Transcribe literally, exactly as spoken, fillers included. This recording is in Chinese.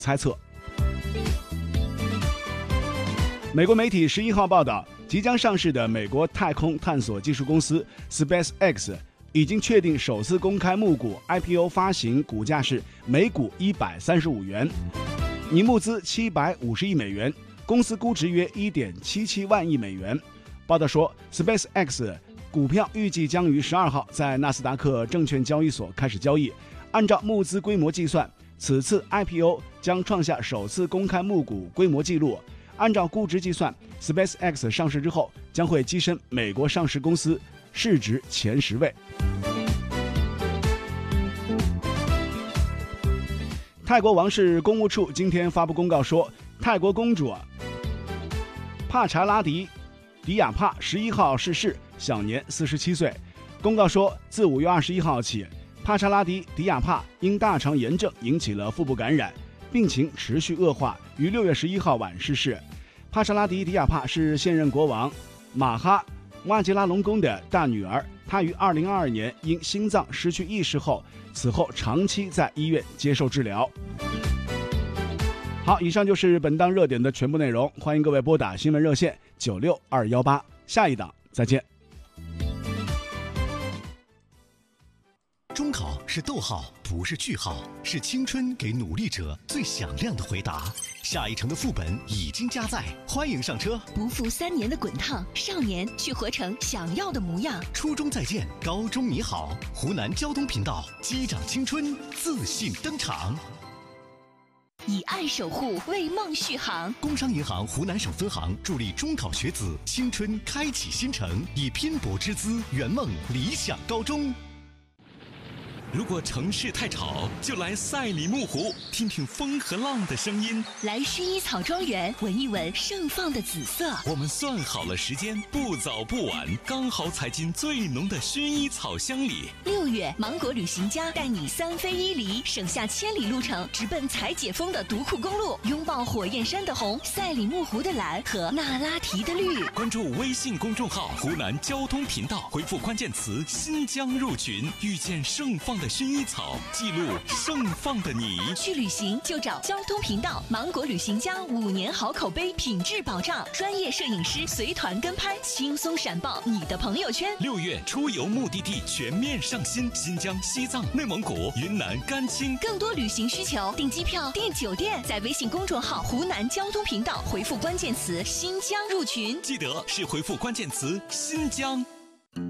猜测。美国媒体十一号报道，即将上市的美国太空探索技术公司 SpaceX 已经确定首次公开募股 I P O 发行，股价是每股一百三十五元，拟募资七百五十亿美元，公司估值约 一点七七万亿美元。报道说 SpaceX 股票预计将于十二号在纳斯达克证券交易所开始交易。按照募资规模计算，此次 I P O 将创下首次公开募股规模纪录。按照估值计算 ，SpaceX 上市之后将会跻身美国上市公司市值前十位。泰国王室公务处今天发布公告说，泰国公主帕查拉迪迪亚帕十一号逝世，享年四十七岁。公告说，自五月二十一号起，帕查拉迪迪亚帕因大肠炎症引起了腹部感染，病情持续恶化，于六月十一号晚逝世。帕查拉迪迪亚帕是现任国王马哈瓦吉拉隆功的大女儿，她于二零二二年因心脏失去意识后，此后长期在医院接受治疗。好，以上就是本档热点的全部内容，欢迎各位拨打新闻热线九六二一八，下一档再见。 中考是逗号，不是句号，是青春给努力者最响亮的回答。下一城的副本已经加载，欢迎上车。 不负三年的滚烫，少年去活成想要的模样。 初中再见，高中你好。湖南交通频道，击掌青春，自信登场。 以爱守护，为梦续航。 工商银行湖南省分行助力中考学子青春开启新程，以拼搏之姿圆梦理想高中。 如果城市太吵，就来赛里木湖，听听风和浪的声音； 来薰衣草庄园，闻一闻盛放的紫色。 我们算好了时间，不早不晚，刚好踩进最浓的薰衣草香里。 六月，芒果旅行家带你三飞一离，省下千里路程，直奔采解封的独库公路，拥抱火焰山的红、赛里木湖的蓝和那拉提的绿。 关注微信公众号湖南交通频道，回复关键词新疆入群，遇见盛放的薰衣草，记录盛放的你。 去旅行就找交通频道，芒果旅行家五年好口碑，品质保障，专业摄影师随团跟拍，轻松闪爆你的朋友圈。 六月出游目的地全面上新，新疆、西藏、内蒙古、云南、甘青。 更多旅行需求，订机票、订酒店，在微信公众号湖南交通频道回复关键词新疆入群， 记得是回复关键词新疆。